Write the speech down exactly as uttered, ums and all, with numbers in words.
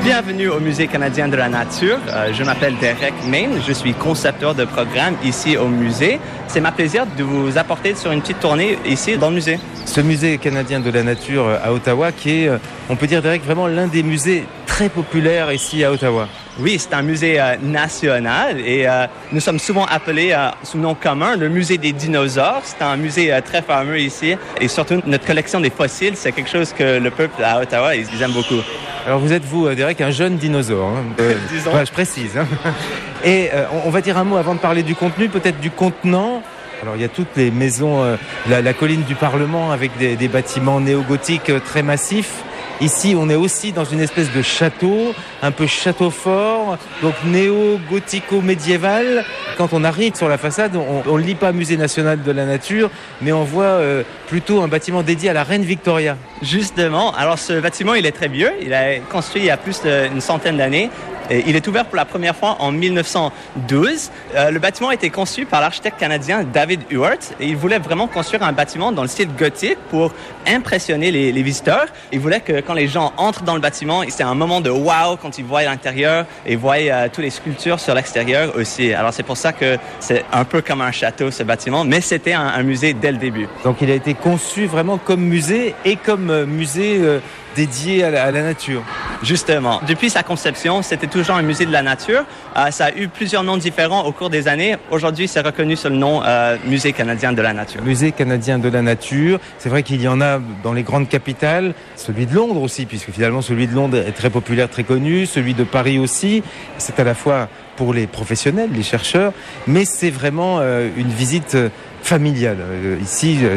Bienvenue au Musée canadien de la nature. Euh, je m'appelle Derek Main, je suis concepteur de programme ici au musée. C'est ma plaisir de vous apporter sur une petite tournée ici dans le musée. Ce musée canadien de la nature à Ottawa qui est, on peut dire Derek, vraiment l'un des musées très populaires ici à Ottawa. Oui, c'est un musée euh, national et euh, nous sommes souvent appelés euh, sous nom commun le musée des dinosaures. C'est un musée euh, très fameux ici et surtout notre collection des fossiles, c'est quelque chose que le peuple à Ottawa, ils, ils aiment beaucoup. Alors vous êtes vous, Derek, un jeune dinosaure. Hein. Euh, Disons. Ouais, je précise. Hein. Et euh, on va dire un mot avant de parler du contenu, peut-être du contenant. Alors il y a toutes les maisons, euh, la, la colline du Parlement avec des, des bâtiments néo-gothiques euh, très massifs. Ici, on est aussi dans une espèce de château, un peu château fort, donc néo-gothico-médiéval. Quand on arrive sur la façade, on ne lit pas Musée national de la nature, mais on voit euh, plutôt un bâtiment dédié à la reine Victoria. Justement, alors ce bâtiment, il est très vieux. Il a été construit il y a plus d'une centaine d'années. Il est ouvert pour la première fois en mille neuf cent douze. Euh, le bâtiment a été conçu par l'architecte canadien David Ewart. Et il voulait vraiment construire un bâtiment dans le style gothique pour impressionner les, les visiteurs. Il voulait que quand les gens entrent dans le bâtiment, c'est un moment de wow quand ils voient l'intérieur et voient euh, toutes les sculptures sur l'extérieur aussi. Alors c'est pour ça que c'est un peu comme un château ce bâtiment, mais c'était un, un musée dès le début. Donc il a été conçu vraiment comme musée et comme euh, musée euh, dédié à la, à la nature. Justement, depuis sa conception, c'était toujours un musée de la nature. Euh, ça a eu plusieurs noms différents au cours des années. Aujourd'hui, c'est reconnu sous le nom euh, Musée canadien de la nature. Musée canadien de la nature. C'est vrai qu'il y en a dans les grandes capitales. Celui de Londres aussi, puisque finalement celui de Londres est très populaire, très connu. Celui de Paris aussi. C'est à la fois pour les professionnels, les chercheurs, mais c'est vraiment euh, une visite familiale. Euh, ici,